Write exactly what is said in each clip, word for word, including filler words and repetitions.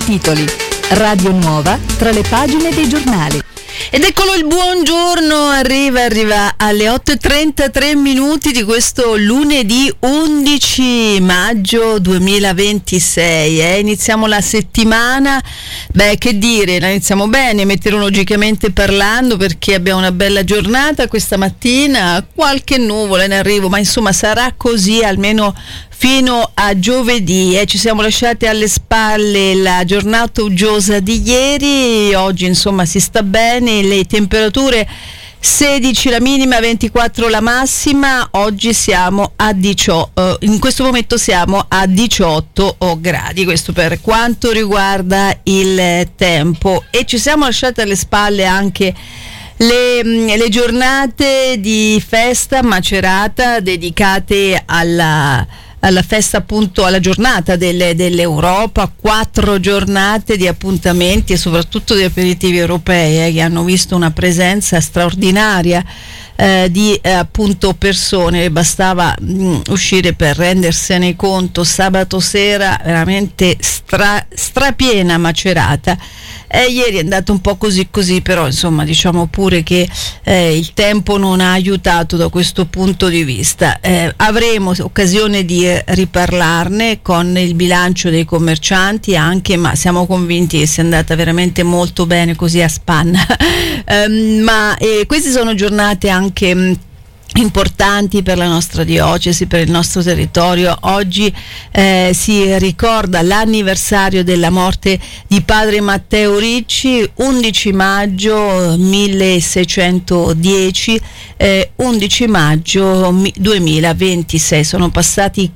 titoli. Radio Nuova tra le pagine dei giornali. Ed eccolo il buongiorno, arriva, arriva alle otto e trentatré minuti di questo lunedì undici maggio duemilaventisei. Eh? Iniziamo la settimana, beh che dire, la iniziamo bene meteorologicamente parlando perché abbiamo una bella giornata questa mattina, qualche nuvola in arrivo, ma insomma sarà così almeno fino a giovedì. Eh, ci siamo lasciati alle spalle la giornata uggiosa di ieri, oggi insomma si sta bene, le temperature sedici la minima, ventiquattro la massima, oggi siamo a diciotto, in questo momento siamo a diciotto gradi, questo per quanto riguarda il tempo. E ci siamo lasciati alle spalle anche Le, le giornate di festa Macerata dedicate alla, alla festa, appunto alla giornata delle, dell'Europa, quattro giornate di appuntamenti e soprattutto di aperitivi europei eh, che hanno visto una presenza straordinaria eh, di eh, appunto persone. Bastava mh, uscire per rendersene conto. Sabato sera veramente stra, strapiena Macerata. Eh, ieri è andato un po' così così, però insomma diciamo pure che eh, il tempo non ha aiutato da questo punto di vista. Eh, avremo occasione di riparlarne con il bilancio dei commercianti anche, ma siamo convinti che sia andata veramente molto bene così a spanna. eh, ma eh, queste sono giornate anche mh, importanti per la nostra diocesi, per il nostro territorio. Oggi eh, si ricorda l'anniversario della morte di padre Matteo Ricci, undici maggio milleseicentodieci, eh, undici maggio duemilaventisei, sono passati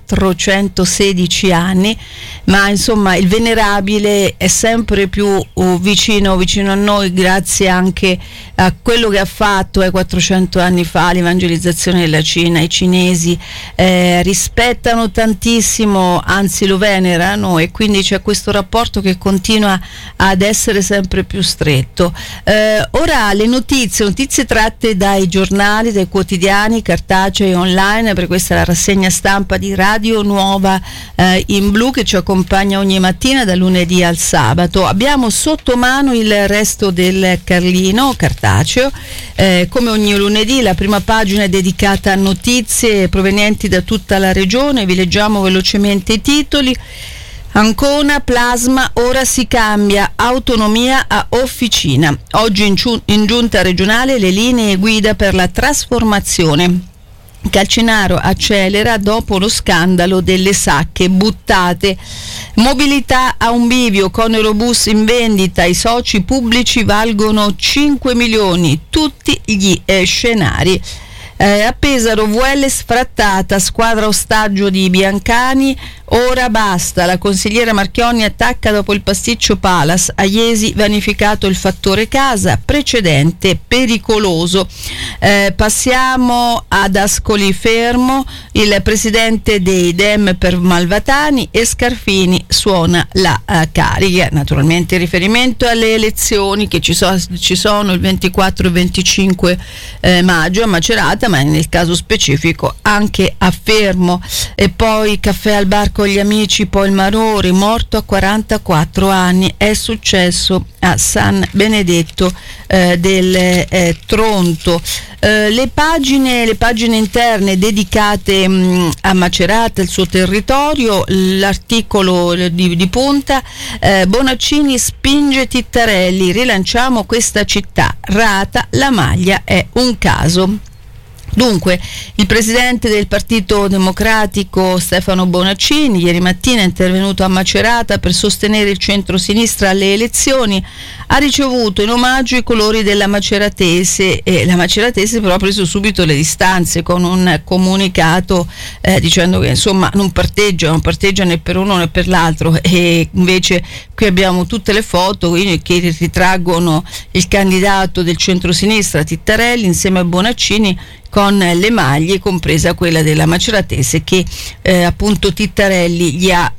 quattrocentosedici anni, ma insomma il venerabile è sempre più uh, vicino vicino a noi grazie anche a quello che ha fatto eh, quattrocento anni fa, l'evangelizzazione della Cina. I cinesi eh, rispettano tantissimo, anzi lo venerano, e quindi c'è questo rapporto che continua ad essere sempre più stretto. Eh, ora le notizie, notizie tratte dai giornali, dai quotidiani cartacei e online, per questa è la rassegna stampa di Radio Nuova eh, in blu che ci accompagna ogni mattina da lunedì al sabato. Abbiamo sotto mano il resto del Carlino cartaceo, eh, come ogni lunedì la prima pagina è dedicata a notizie provenienti da tutta la regione. Vi leggiamo velocemente i titoli. Ancona, plasma, ora si cambia, autonomia a officina. Oggi in, giu- in giunta regionale le linee guida per la trasformazione. Calcinaro accelera dopo lo scandalo delle sacche buttate. Mobilità a un bivio con Eurobus in vendita, i soci pubblici valgono cinque milioni, tutti gli eh, scenari. Eh, a Pesaro V L sfrattata, squadra ostaggio di Biancani, ora basta, la consigliera Marchionni attacca dopo il pasticcio Palas, a Iesi vanificato il fattore casa, precedente pericoloso. Eh, passiamo ad Ascoli Fermo, il presidente dei Dem per Malvatani e Scarfini suona la uh, carica, naturalmente in riferimento alle elezioni che ci, so, ci sono il ventiquattro e venticinque eh, maggio a Macerata, ma nel caso specifico anche a Fermo. E poi caffè al bar con gli amici, poi il Marori, morto a quarantaquattro anni, è successo a San Benedetto eh, del eh, Tronto. Eh, le pagine le pagine interne dedicate mh, a Macerata, il suo territorio, l'articolo di, di punta, eh, Bonaccini spinge Tittarelli, rilanciamo questa città, Rata, la maglia è un caso. Dunque, il presidente del Partito Democratico Stefano Bonaccini ieri mattina è intervenuto a Macerata per sostenere il centro-sinistra alle elezioni, ha ricevuto in omaggio i colori della Maceratese e la Maceratese però ha preso subito le distanze con un comunicato eh, dicendo che insomma non parteggia, non parteggia né per uno né per l'altro, e invece qui abbiamo tutte le foto che ritraggono il candidato del centro-sinistra Tittarelli insieme a Bonaccini con le maglie, compresa quella della Maceratese che eh, appunto Tittarelli gli ha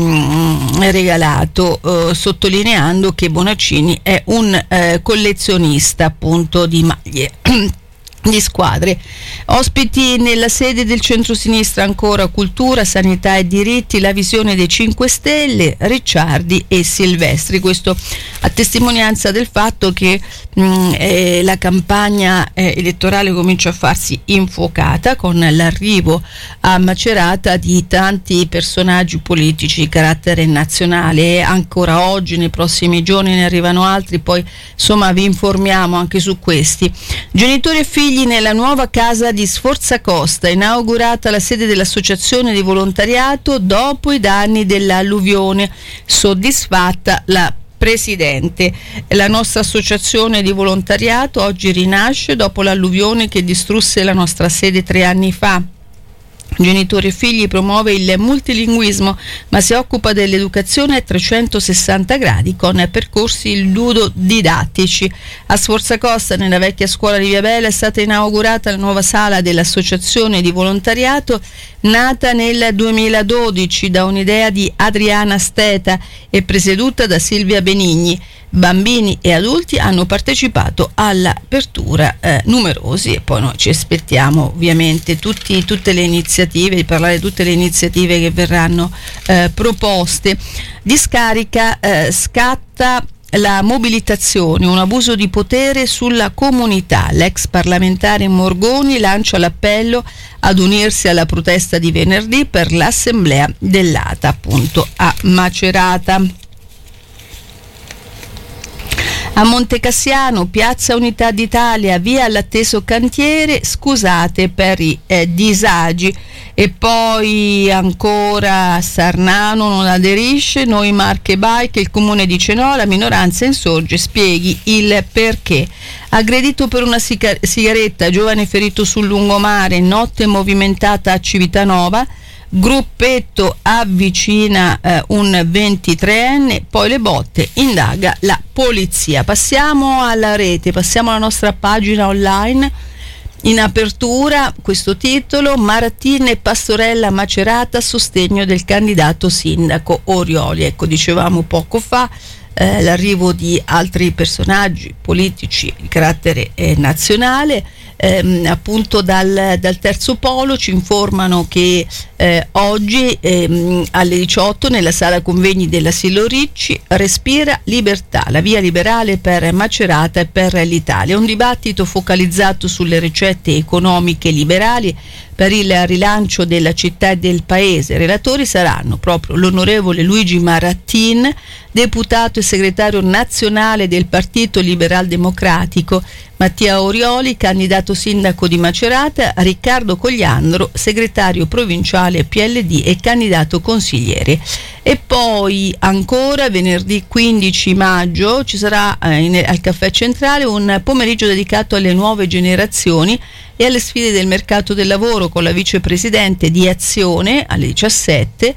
mh, regalato, eh, sottolineando che Bonaccini è un eh, collezionista appunto di maglie. di squadre. Ospiti nella sede del centrosinistra ancora cultura, sanità e diritti, la visione dei cinque Stelle, Ricciardi e Silvestri. Questo a testimonianza del fatto che mh, eh, la campagna eh, elettorale comincia a farsi infuocata con l'arrivo a Macerata di tanti personaggi politici di carattere nazionale. Ancora oggi, nei prossimi giorni, ne arrivano altri, poi insomma vi informiamo anche su questi. Genitori e figli nella nuova casa di Sforzacosta, inaugurata la sede dell'associazione di volontariato dopo i danni dell'alluvione, soddisfatta la Presidente. La nostra associazione di volontariato oggi rinasce dopo l'alluvione che distrusse la nostra sede tre anni fa. Genitori e figli promuove il multilinguismo, ma si occupa dell'educazione a trecentosessanta gradi con percorsi ludodidattici. A Sforzacosta, nella vecchia scuola di Via Bella, è stata inaugurata la nuova sala dell'associazione di volontariato, nata nel duemiladodici da un'idea di Adriana Steta e presieduta da Silvia Benigni. Bambini e adulti hanno partecipato all'apertura, eh, numerosi, e poi noi ci aspettiamo ovviamente tutti, tutte le iniziative, di parlare di tutte le iniziative che verranno eh, proposte. Discarica, eh, scatta la mobilitazione, un abuso di potere sulla comunità. L'ex parlamentare Morgoni lancia l'appello ad unirsi alla protesta di venerdì per l'assemblea dell'A T A, appunto a Macerata. A Montecassiano, Piazza Unità d'Italia, via all'atteso cantiere, scusate per i eh, disagi. E poi ancora Sarnano non aderisce, noi Marche Bike, il comune dice no, la minoranza insorge, spieghi il perché. Aggredito per una siga- sigaretta, giovane ferito sul lungomare, notte movimentata a Civitanova. Gruppetto avvicina eh, un ventitreenne, poi le botte, indaga la polizia. Passiamo alla rete, passiamo alla nostra pagina online. In apertura questo titolo: Maratin e Pastorella Macerata a sostegno del candidato sindaco Orioli. Ecco, dicevamo poco fa eh, l'arrivo di altri personaggi politici di carattere eh, nazionale. Eh, appunto dal, dal terzo polo ci informano che eh, oggi ehm, alle diciotto nella sala convegni dell'Asilo Ricci respira libertà, la via liberale per Macerata e per l'Italia, un dibattito focalizzato sulle ricette economiche liberali per il rilancio della città e del paese. Relatori saranno proprio l'onorevole Luigi Maratin, deputato e segretario nazionale del Partito Liberal Democratico, Mattia Orioli, candidato sindaco di Macerata, Riccardo Cogliandro, segretario provinciale P L D e candidato consigliere. E poi ancora venerdì quindici maggio ci sarà eh, in, al Caffè Centrale un pomeriggio dedicato alle nuove generazioni e alle sfide del mercato del lavoro con la vicepresidente di Azione alle diciassette.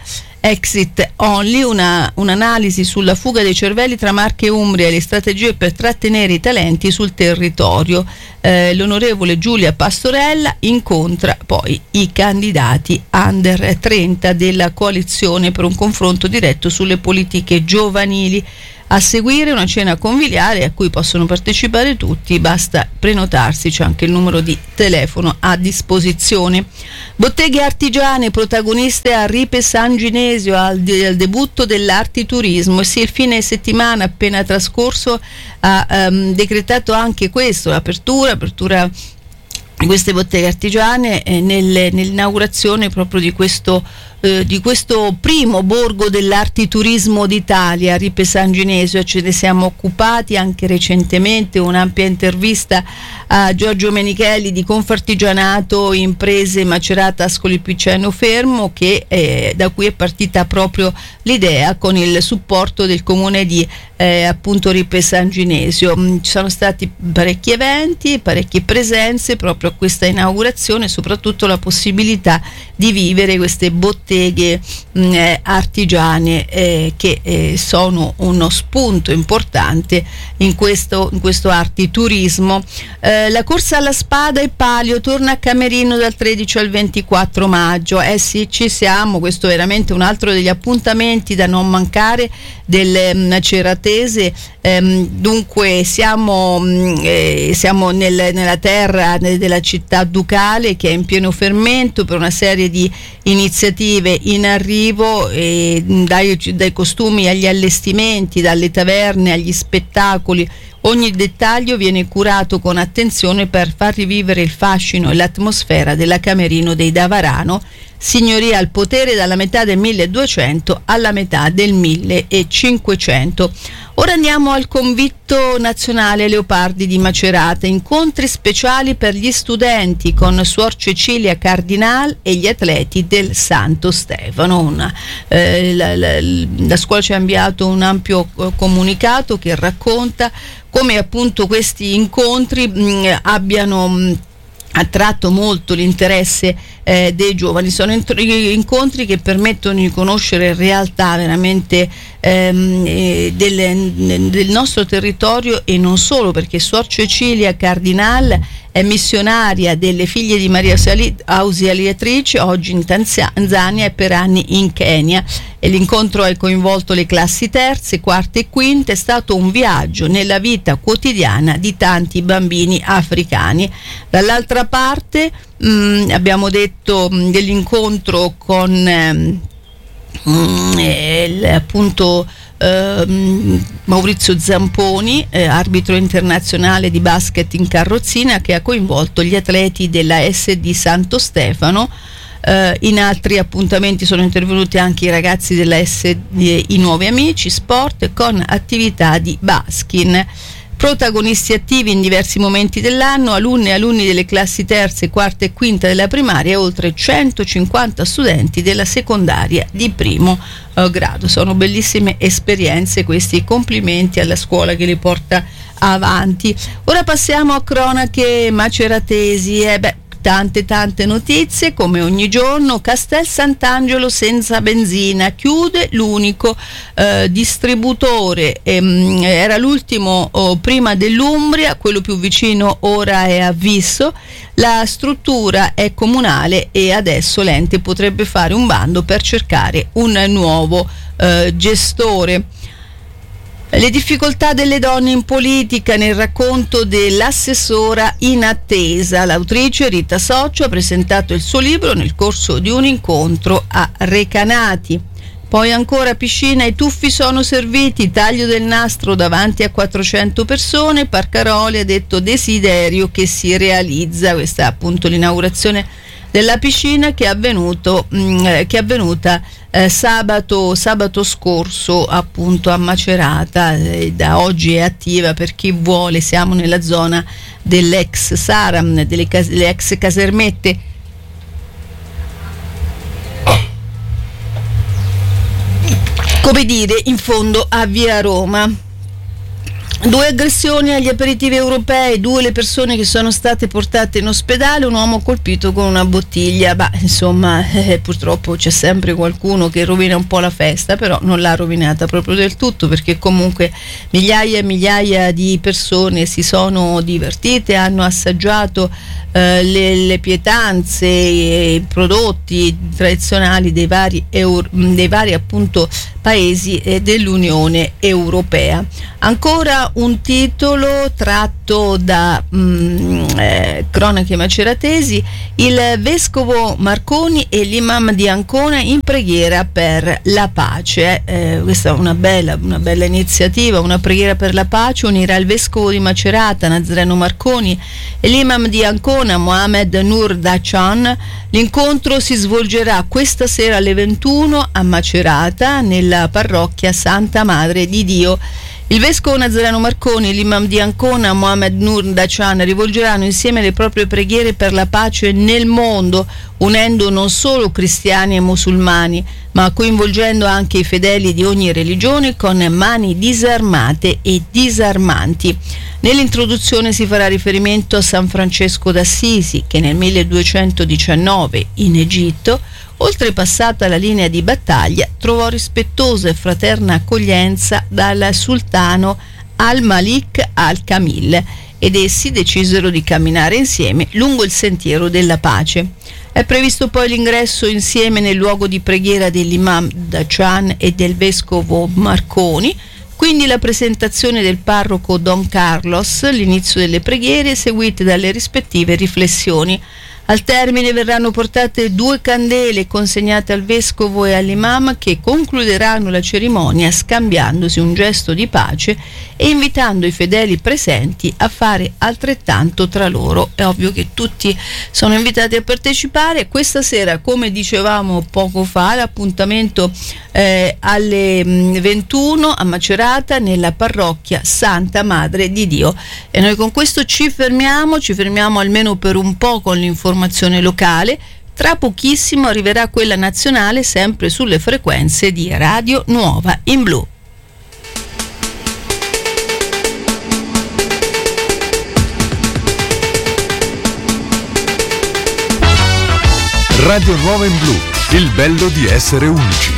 Exit Only, una, un'analisi sulla fuga dei cervelli tra Marche e Umbria e le strategie per trattenere i talenti sul territorio. Eh, l'onorevole Giulia Pastorella incontra poi i candidati under trenta della coalizione per un confronto diretto sulle politiche giovanili. A seguire una cena conviviale a cui possono partecipare tutti, basta prenotarsi, c'è anche il numero di telefono a disposizione. Botteghe artigiane protagoniste a Ripe San Ginesio al, de- al debutto dell'artiturismo. E sì, il fine settimana appena trascorso ha um, decretato anche questo, l'apertura, apertura di queste botteghe artigiane eh, nel, nell'inaugurazione proprio di questo Eh, di questo primo borgo dell'artiturismo d'Italia, Ripe San Ginesio. Ce ne siamo occupati anche recentemente, un'ampia intervista a Giorgio Menichelli di Confartigianato Imprese Macerata Ascoli Piceno Fermo, che eh, da cui è partita proprio l'idea con il supporto del comune di eh, appunto Ripe San Ginesio. Ci sono stati parecchi eventi, parecchie presenze proprio a questa inaugurazione, soprattutto la possibilità di vivere queste botteghe botteghe mh, eh, artigiane eh, che eh, sono uno spunto importante in questo, in questo artiturismo. Eh, la corsa alla spada e palio torna a Camerino dal tredici al ventiquattro maggio. Eh sì, ci siamo, questo è veramente un altro degli appuntamenti da non mancare del maceratese. Ehm, dunque siamo, mh, eh, siamo nel, nella terra della città ducale, che è in pieno fermento per una serie di iniziative in arrivo, eh, dai, dai costumi agli allestimenti, dalle taverne agli spettacoli. Ogni dettaglio viene curato con attenzione per far rivivere il fascino e l'atmosfera della Camerino dei Davarano, signoria al potere dalla metà del milleduecento alla metà del millecinquecento. Ora andiamo al Convitto Nazionale Leopardi di Macerata, incontri speciali per gli studenti con Suor Cecilia Cardinal e gli atleti del Santo Stefano. Una, eh, la, la, la scuola ci ha inviato un ampio eh, comunicato che racconta come appunto questi incontri mh, abbiano mh, attratto molto l'interesse eh, dei giovani. Sono int- incontri che permettono di conoscere realtà veramente ehm, eh, del, del nostro territorio, e non solo, perché Suor Cecilia Cardinal è missionaria delle Figlie di Maria Ausiliatrice, oggi in Tanzania e per anni in Kenya, e l'incontro ha coinvolto le classi terze, quarte e quinte. È stato un viaggio nella vita quotidiana di tanti bambini africani. Dall'altra parte mh, abbiamo detto mh, dell'incontro con mh, mh, appunto Uh, Maurizio Zamponi, eh, arbitro internazionale di basket in carrozzina, che ha coinvolto gli atleti della S D Santo Stefano. Uh, in altri appuntamenti sono intervenuti anche i ragazzi della S D, i Nuovi Amici Sport, con attività di baskin. Protagonisti attivi in diversi momenti dell'anno, alunne e alunni delle classi terze, quarta e quinta della primaria e oltre centocinquanta studenti della secondaria di primo eh, grado. Sono bellissime esperienze questi, complimenti alla scuola che li porta avanti. Ora passiamo a cronache maceratesi. Eh beh, tante tante notizie come ogni giorno. Castel Sant'Angelo senza benzina, chiude l'unico eh, distributore, ehm, era l'ultimo oh, prima dell'Umbria, quello più vicino ora è a Visso. La struttura è comunale e adesso l'ente potrebbe fare un bando per cercare un nuovo eh, gestore. Le difficoltà delle donne in politica nel racconto dell'assessora in attesa. L'autrice Rita Soccio ha presentato il suo libro nel corso di un incontro a Recanati. Poi ancora piscina e tuffi sono serviti, taglio del nastro davanti a quattrocento persone, Parcaroli ha detto desiderio che si realizza. Questa è appunto l'inaugurazione della piscina che è, avvenuto, mh, che è avvenuta eh, sabato, sabato scorso appunto a Macerata, eh, da oggi è attiva per chi vuole. Siamo nella zona dell'ex Saram, delle, cas- delle ex casermette. Come dire, in fondo a Via Roma. Due aggressioni agli aperitivi europei, due le persone che sono state portate in ospedale, un uomo colpito con una bottiglia. Bah, insomma, eh, purtroppo c'è sempre qualcuno che rovina un po' la festa, però non l'ha rovinata proprio del tutto, perché comunque migliaia e migliaia di persone si sono divertite, hanno assaggiato eh, le, le pietanze e i prodotti tradizionali dei vari, euro, dei vari appunto paesi eh, dell'Unione Europea. Ancora un titolo tratto da mh, eh, cronache maceratesi: il vescovo Marconi e l'imam di Ancona in preghiera per la pace. Eh, questa è una bella, una bella iniziativa, una preghiera per la pace, unirà il vescovo di Macerata Nazareno Marconi e l'imam di Ancona Mohamed Nur Dachan. L'incontro si svolgerà questa sera alle ventuno a Macerata nella parrocchia Santa Madre di Dio. Il vescovo Nazareno Marconi e l'imam di Ancona Mohamed Nur Dachan rivolgeranno insieme le proprie preghiere per la pace nel mondo, unendo non solo cristiani e musulmani, ma coinvolgendo anche i fedeli di ogni religione con mani disarmate e disarmanti. Nell'introduzione si farà riferimento a San Francesco d'Assisi, che nel milleduecentodiciannove in Egitto, oltrepassata la linea di battaglia, trovò rispettosa e fraterna accoglienza dal sultano al-Malik al-Kamil ed essi decisero di camminare insieme lungo il sentiero della pace. È previsto poi l'ingresso insieme nel luogo di preghiera dell'imam Dacian e del vescovo Marconi, quindi la presentazione del parroco Don Carlos, l'inizio delle preghiere seguite dalle rispettive riflessioni. Al termine verranno portate due candele consegnate al vescovo e all'imam, che concluderanno la cerimonia scambiandosi un gesto di pace e invitando i fedeli presenti a fare altrettanto tra loro. È ovvio che tutti sono invitati a partecipare. Questa sera, come dicevamo poco fa, l'appuntamento eh, alle mh, ventuno a Macerata nella parrocchia Santa Madre di Dio. E noi con questo ci fermiamo, ci fermiamo almeno per un po' con l'informazione locale. Tra pochissimo arriverà quella nazionale, sempre sulle frequenze di Radio Nuova in Blu. Radio Nuova in Blu, il bello di essere unici.